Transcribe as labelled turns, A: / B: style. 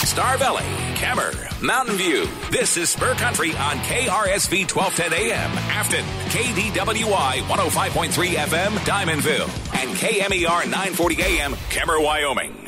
A: Star Valley, Kemmer, Mountain View. This is Spur Country on KRSV 1210 AM, Afton, KDWY 105.3 FM, Diamondville, and KMER 940 AM, Kemmer, Wyoming.